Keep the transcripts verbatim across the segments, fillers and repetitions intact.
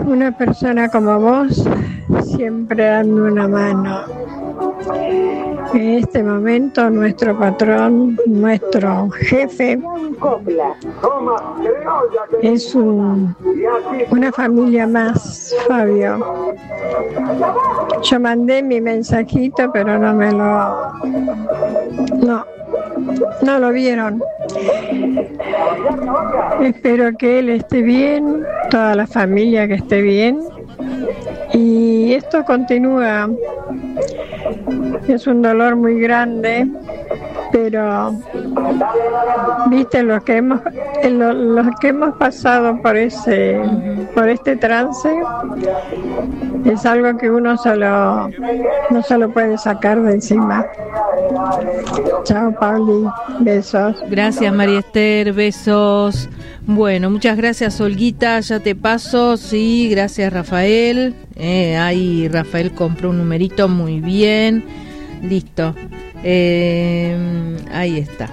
una persona como vos siempre dando una mano. En este momento nuestro patrón, nuestro jefe, es un, una familia más, Fabio. Yo mandé mi mensajito, pero no me lo... No, no lo vieron. Espero que él esté bien, toda la familia que esté bien. Y esto continúa. Es un dolor muy grande, pero viste los que hemos los, los que hemos pasado por ese por este trance, es algo que uno solo no se lo puede sacar de encima. Chao, Pauli, besos. Gracias, María Esther, besos. Bueno, muchas gracias, Olguita, ya te paso. Sí, gracias, Rafael. Eh, ahí Rafael compró un numerito, muy bien. Listo. Eh, ahí está.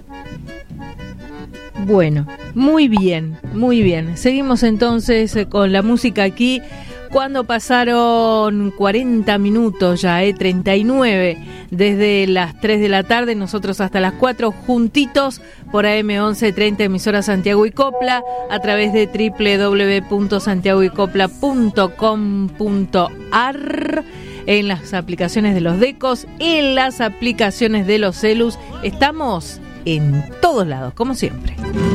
Bueno, muy bien, muy bien. Seguimos entonces con la música aquí. Cuando pasaron cuarenta minutos ya, eh, treinta y nueve, desde las tres de la tarde, nosotros hasta las cuatro, juntitos por A M once treinta, emisora Santiago y Copla, a través de doble u doble u doble u punto santiago y copla punto com punto a r, en las aplicaciones de los Decos, en las aplicaciones de los Celus. Estamos en todos lados, como siempre.